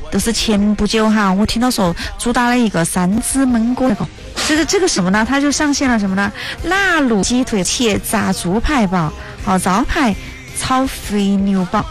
就是前不久哈，我听到说主打了一个3只焖锅，这个什么呢？它就上线了什么呢？腊卤鸡腿切炸猪排堡，招牌炒肥牛堡。